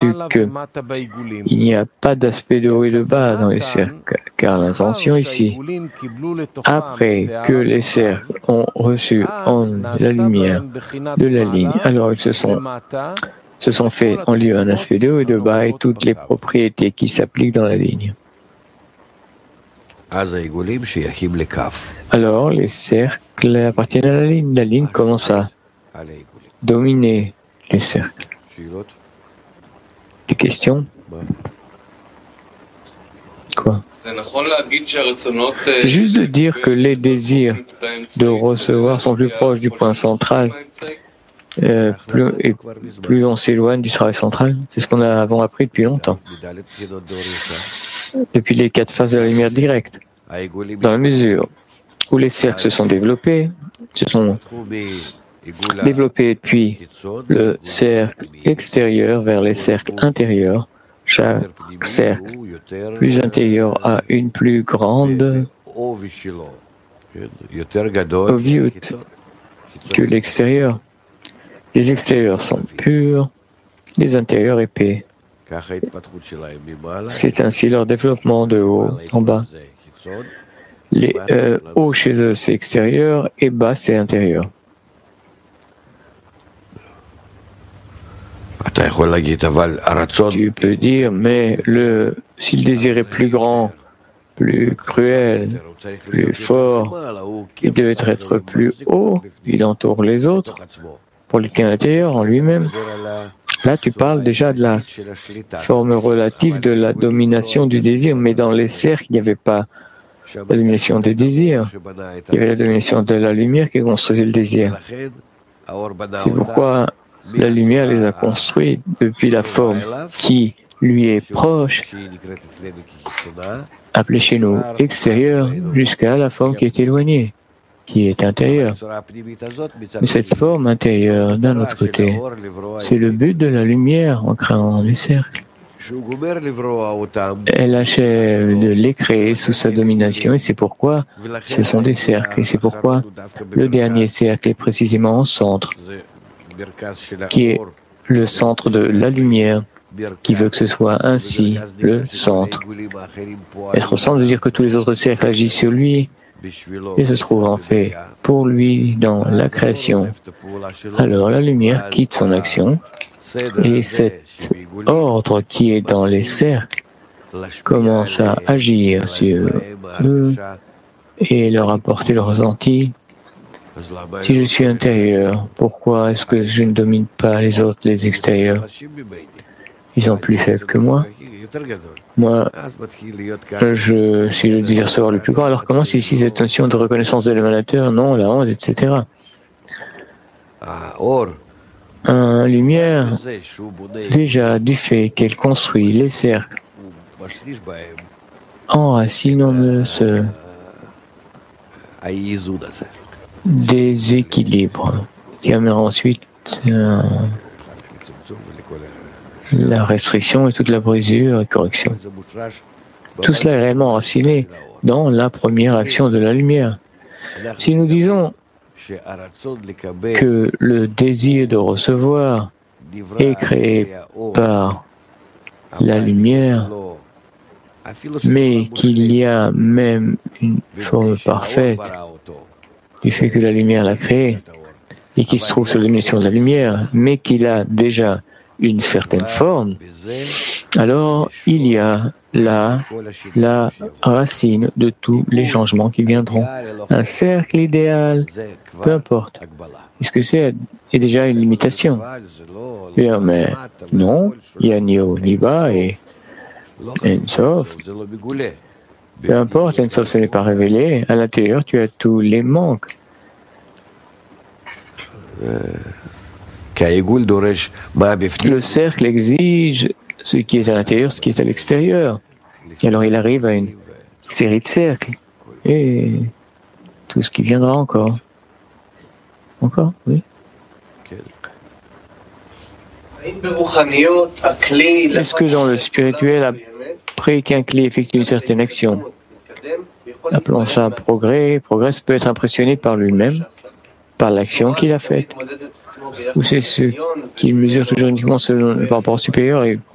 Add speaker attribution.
Speaker 1: vu qu'il n'y a pas d'aspect de haut et de bas dans les cercles, car l'intention ici, après que les cercles ont reçu en la lumière de la ligne, alors ils se sont fait en lieu un aspect de haut et de bas et toutes les propriétés qui s'appliquent dans la ligne. Alors les cercles appartiennent à la ligne. La ligne commence à dominer les cercles. Des questions? Quoi? C'est juste de dire que les désirs de recevoir sont plus proches du point central. Plus on s'éloigne du travail central. C'est ce qu'on a avant appris depuis longtemps. Depuis les 4 phases de la lumière directe. Dans la mesure où les cercles se sont développés depuis le cercle extérieur vers les cercles intérieurs. Chaque cercle plus intérieur a une plus grande oviyut que l'extérieur. Les extérieurs sont purs, les intérieurs épais. C'est ainsi leur développement de haut en bas. Les haut chez eux, c'est extérieur et bas, c'est intérieur. Tu peux dire, mais si le désir est plus grand, plus cruel, plus fort, il devait être plus haut, il entoure les autres, pour lesquels à l'intérieur, en lui-même. Là, tu parles déjà de la forme relative de la domination du désir, mais dans les cercles, il n'y avait pas la domination des désirs. Il y avait la domination de la lumière qui construisait le désir. C'est pourquoi la lumière les a construits depuis la forme qui lui est proche, appelée chez nous extérieure, jusqu'à la forme qui est éloignée, qui est intérieure. Mais cette forme intérieure, d'un autre côté, c'est le but de la lumière en créant les cercles. Elle achève de les créer sous sa domination et c'est pourquoi ce sont des cercles. Et c'est pourquoi le dernier cercle est précisément au centre, qui est le centre de la lumière, qui veut que ce soit ainsi le centre. Être au centre veut dire que tous les autres cercles agissent sur lui et se trouvent en fait pour lui dans la création. Alors la lumière quitte son action et cet ordre qui est dans les cercles commence à agir sur eux et leur apporter le ressenti. Si je suis intérieur, pourquoi est-ce que je ne domine pas les autres, les extérieurs? Ils sont plus faibles que moi. Moi, je suis le désir savoir le plus grand. Alors commence ici cette notion de reconnaissance de l'émanateur, non, la honte, etc. Lumière, déjà du fait qu'elle construit les cercles, enracine en ce déséquilibre qui amènera ensuite la restriction et toute la brisure et correction. Tout cela est réellement enraciné dans la première action de la lumière. Si nous disons que le désir de recevoir est créé par la lumière, mais qu'il y a même une forme parfaite du fait que la lumière l'a créé et qui se trouve sur l'émission de la lumière, mais qu'il a déjà une certaine forme, alors il y a là la racine de tous les changements qui viendront. Un cercle idéal, peu importe. Est-ce que c'est déjà une limitation? Bien, mais non, il y a ni haut ni bas et Ensof. Peu importe, Ensof, ce n'est pas révélé. À l'intérieur, tu as tous les manques. Le cercle exige ce qui est à l'intérieur, ce qui est à l'extérieur. Et alors il arrive à une série de cercles. Et tout ce qui viendra encore. Encore, oui. Est-ce que dans le spirituel, après qu'un clé effectue une certaine action, appelons ça progrès, progrès peut être impressionné par lui-même, par l'action qu'il a faite, ou c'est ce qu'il mesure toujours uniquement par rapport au supérieur et